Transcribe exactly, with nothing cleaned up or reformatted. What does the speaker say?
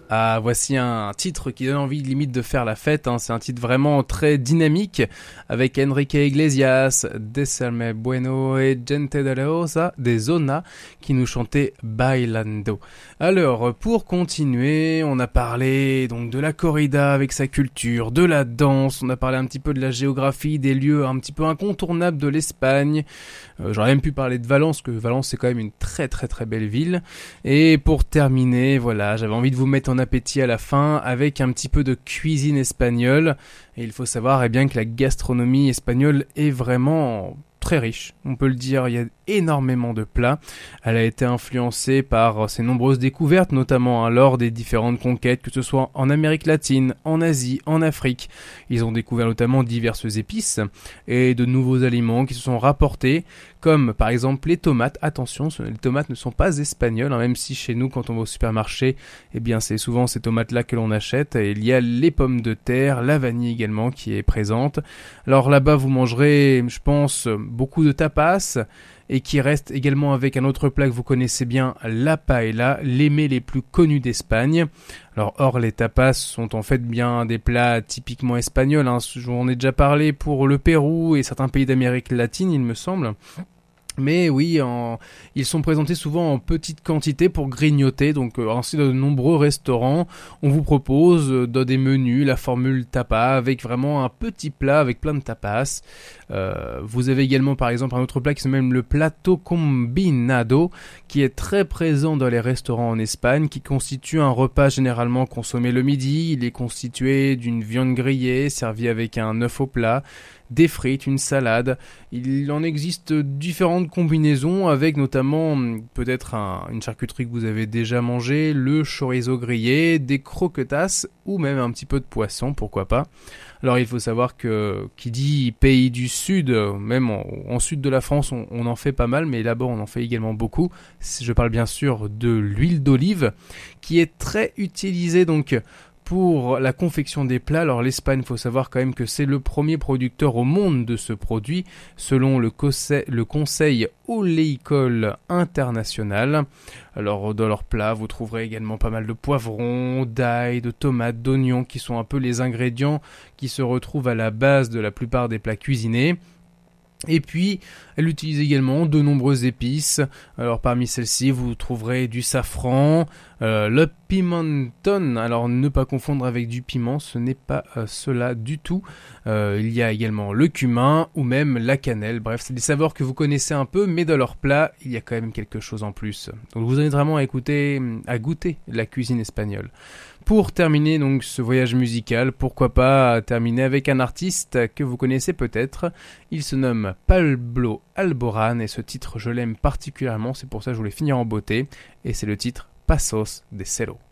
Ah, voici un titre qui donne envie limite de faire la fête, hein. C'est un titre vraiment très dynamique avec Enrique Iglesias, Deserme Bueno et Gente de la Rosa de Zona qui nous chantait Bailando. Alors, pour continuer, on a parlé donc de la corrida avec sa culture, de la danse, on a parlé un petit peu de la géographie, des lieux un petit peu incontournables de l'Espagne. Euh, j'aurais même pu parler de Valence, que Valence c'est quand même une très très très belle ville. Et pour terminer, voilà, j'avais envie de vous mettre en appétit à la fin avec un petit peu de cuisine espagnole. Et il faut savoir eh bien que la gastronomie espagnole est vraiment très riche, on peut le dire, il y a énormément de plats. Elle a été influencée par ses nombreuses découvertes, notamment hein, lors des différentes conquêtes, que ce soit en Amérique latine, en Asie, en Afrique. Ils ont découvert notamment diverses épices et de nouveaux aliments qui se sont rapportés, comme par exemple les tomates. Attention, les tomates ne sont pas espagnoles, hein, même si chez nous, quand on va au supermarché, eh bien c'est souvent ces tomates-là que l'on achète. Et il y a les pommes de terre, la vanille également qui est présente. Alors là-bas, vous mangerez, je pense, beaucoup de tapas, et qui reste également avec un autre plat que vous connaissez bien, la paella, les mets les plus connus d'Espagne. Alors or les tapas sont en fait bien des plats typiquement espagnols, hein. J'en ai déjà parlé pour le Pérou et certains pays d'Amérique latine, il me semble. Mais oui, en... ils sont présentés souvent en petite quantité pour grignoter, donc euh, ainsi dans de nombreux restaurants, on vous propose euh, dans des menus la formule tapa avec vraiment un petit plat avec plein de tapas. Euh, vous avez également par exemple un autre plat qui s'appelle le plato combinado, qui est très présent dans les restaurants en Espagne, qui constitue un repas généralement consommé le midi. Il est constitué d'une viande grillée servie avec un œuf au plat, des frites, une salade. Il en existe différentes combinaisons avec notamment peut-être un, une charcuterie que vous avez déjà mangée, le chorizo grillé, des croquetas ou même un petit peu de poisson, pourquoi pas. Alors il faut savoir que qui dit pays du sud, même en, en sud de la France on, on en fait pas mal, mais là-bas on en fait également beaucoup. Je parle bien sûr de l'huile d'olive qui est très utilisée donc pour la confection des plats. Alors l'Espagne, il faut savoir quand même que c'est le premier producteur au monde de ce produit, selon le, conseil, le Conseil oléicole international. Alors dans leurs plats, vous trouverez également pas mal de poivrons, d'ail, de tomates, d'oignons, qui sont un peu les ingrédients qui se retrouvent à la base de la plupart des plats cuisinés. Et puis, elle utilise également de nombreuses épices. Alors parmi celles-ci, vous trouverez du safran, euh, le pimenton. Alors ne pas confondre avec du piment, ce n'est pas euh, cela du tout. Euh, il y a également le cumin ou même la cannelle. Bref, c'est des saveurs que vous connaissez un peu, mais dans leur plat, il y a quand même quelque chose en plus. Donc vous invite vraiment à écouter, à goûter la cuisine espagnole. Pour terminer donc ce voyage musical, pourquoi pas terminer avec un artiste que vous connaissez peut-être. Il se nomme Pablo Alborán et ce titre je l'aime particulièrement, c'est pour ça que je voulais finir en beauté. Et c'est le titre Pasos de Cero.